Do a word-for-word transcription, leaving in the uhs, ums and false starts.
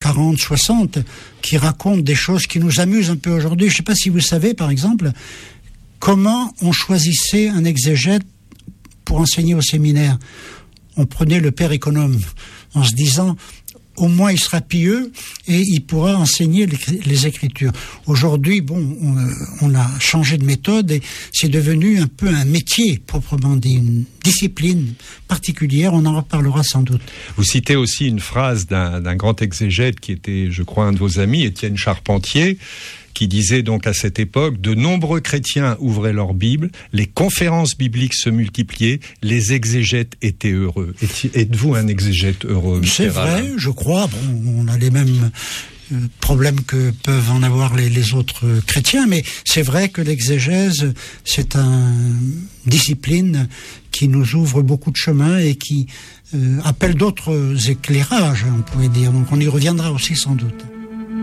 quarante, soixante, qui racontent des choses qui nous amusent un peu aujourd'hui. Je ne sais pas si vous savez, par exemple, comment on choisissait un exégète pour enseigner au séminaire. On prenait le père économe en se disant, au moins il sera pieux et il pourra enseigner les, les Écritures. Aujourd'hui, bon, on, on a changé de méthode et c'est devenu un peu un métier, proprement dit, une discipline particulière. On en reparlera sans doute. Vous citez aussi une phrase d'un, d'un grand exégète qui était, je crois, un de vos amis, Étienne Charpentier, qui disait donc à cette époque, de nombreux chrétiens ouvraient leur Bible, les conférences bibliques se multipliaient, les exégètes étaient heureux. Êtes-vous un exégète heureux? C'est vrai, Alain? Je crois. Bon, on a les mêmes euh, problèmes que peuvent en avoir les, les autres euh, chrétiens, mais c'est vrai que l'exégèse, c'est une discipline qui nous ouvre beaucoup de chemins et qui euh, appelle d'autres éclairages, on pourrait dire. Donc on y reviendra aussi sans doute.